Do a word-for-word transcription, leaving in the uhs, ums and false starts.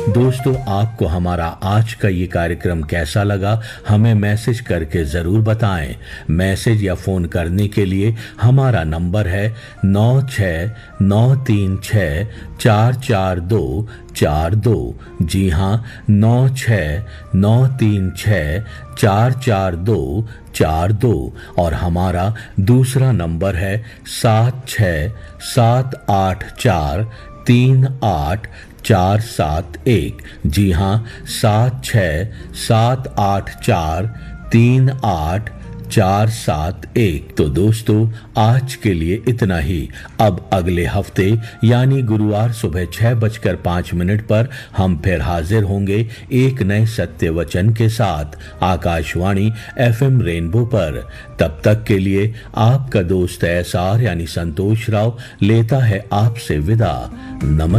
दोस्तों, आपको हमारा आज का ये कार्यक्रम कैसा लगा हमें मैसेज करके ज़रूर बताएं। मैसेज या फ़ोन करने के लिए हमारा नंबर है नौ छः नौ तीन छः चार चार दो चार दो। जी हाँ, नौ छः नौ तीन छः चार चार दो चार दो। और हमारा दूसरा नंबर है सात छः सात आठ चार तीन आठ चार सात एक। जी हाँ, सात छः सात आठ चार तीन आठ चार सात एक। तो दोस्तों, आज के लिए इतना ही। अब अगले हफ्ते यानी गुरुवार सुबह छह बजकर पाँच मिनट पर हम फिर हाजिर होंगे एक नए सत्य वचन के साथ आकाशवाणी एफएम रेनबो पर। तब तक के लिए आपका दोस्त एस आर यानी संतोष राव लेता है आपसे विदा। नमस्कार।